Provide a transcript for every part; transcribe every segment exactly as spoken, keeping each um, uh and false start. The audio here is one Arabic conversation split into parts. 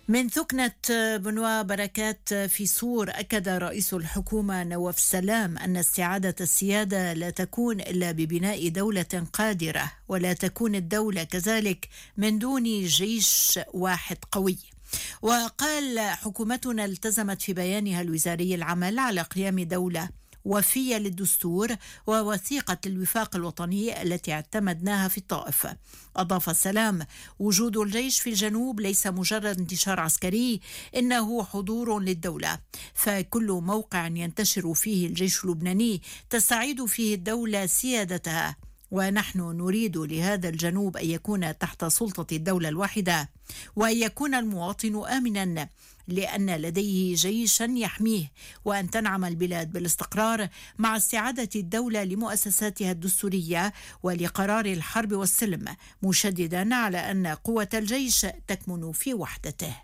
من ثكنة بنوا بركات في صور، أكد رئيس الحكومة نواف سلام أن استعادة السيادة لا تكون إلا ببناء دولة قادرة، ولا تكون الدولة كذلك من دون جيش واحد قوي. وقال: حكومتنا التزمت في بيانها الوزاري العمل على قيام دولة وفية للدستور ووثيقة الوفاق الوطني التي اعتمدناها في الطائف. أضاف السلام: وجود الجيش في الجنوب ليس مجرد انتشار عسكري، إنه حضور للدولة، فكل موقع ينتشر فيه الجيش اللبناني تستعيد فيه الدولة سيادتها، ونحن نريد لهذا الجنوب أن يكون تحت سلطة الدولة الواحدة، وأن يكون المواطن آمنا لأن لديه جيشا يحميه، وأن تنعم البلاد بالاستقرار مع استعادة الدولة لمؤسساتها الدستورية ولقرار الحرب والسلم، مشددا على أن قوة الجيش تكمن في وحدته.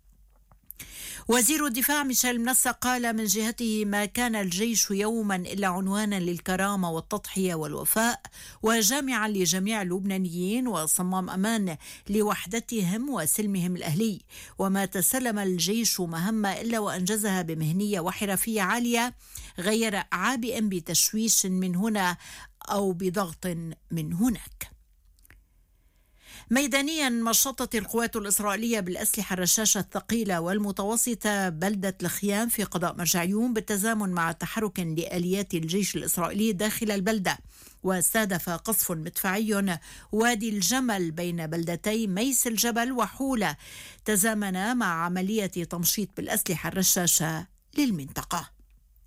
وزير الدفاع ميشيل منسق قال من جهته: ما كان الجيش يوما إلا عنوانا للكرامة والتضحية والوفاء، وجامعا لجميع اللبنانيين وصمام أمان لوحدتهم وسلمهم الأهلي، وما تسلم الجيش مهمة إلا وأنجزها بمهنية وحرفية عالية، غير عابئ بتشويش من هنا أو بضغط من هناك. ميدانيا، مشطت القوات الإسرائيلية بالأسلحة الرشاشة الثقيلة والمتوسطة بلدة الخيام في قضاء مرجعيون بالتزامن مع تحرك لآليات الجيش الإسرائيلي داخل البلدة، واستهدف قصف مدفعي وادي الجمل بين بلدتي ميس الجبل وحولة، تزامن مع عملية تمشيط بالأسلحة الرشاشة للمنطقة.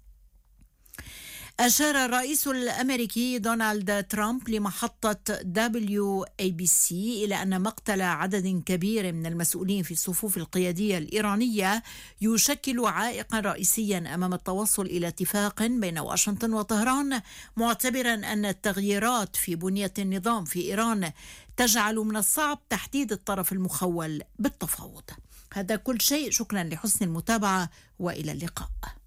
أشار الرئيس الأمريكي دونالد ترامب لمحطة دبليو إيه بي سي إلى أن مقتل عدد كبير من المسؤولين في الصفوف القيادية الإيرانية يشكل عائقا رئيسيا أمام التوصل إلى اتفاق بين واشنطن وطهران، معتبرا أن التغييرات في بنية النظام في إيران تجعل من الصعب تحديد الطرف المخول بالتفاوض. هذا كل شيء، شكرا لحسن المتابعة وإلى اللقاء.